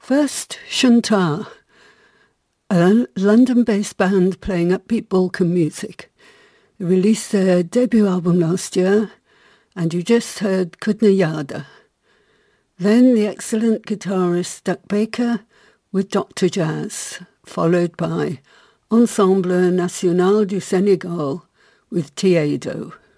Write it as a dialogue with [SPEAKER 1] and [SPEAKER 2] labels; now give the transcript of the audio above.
[SPEAKER 1] First, Chantar, a London-based band playing upbeat Balkan music. They released their debut album last year, and you just heard Kudna Yada. Then the excellent guitarist Duck Baker with Dr. Jazz, followed by Ensemble National du Sénégal with Tiedo.